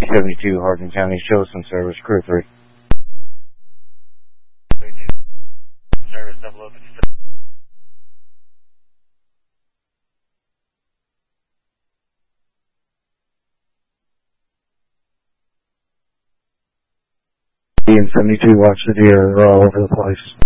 72 Hardin County, show us some service, crew 3. Service, double open. And 72, watch the deer, they're all over the place.